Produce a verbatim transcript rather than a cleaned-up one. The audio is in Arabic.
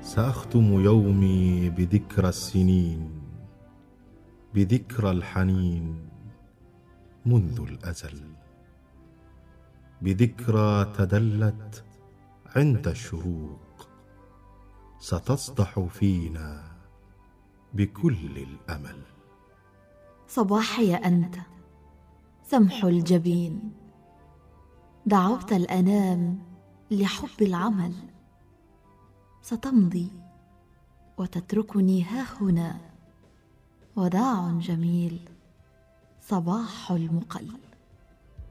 سأختم يومي بذكرى السنين، بذكرى الحنين منذ الأزل، بذكرى تدلت عند الشروق ستصدح فينا بكل الأمل. صباحي أنت سمح الجبين، دعوت الأنام لحب العمل، ستمضي وتتركني هاهنا، وداع جميل صباح المقل.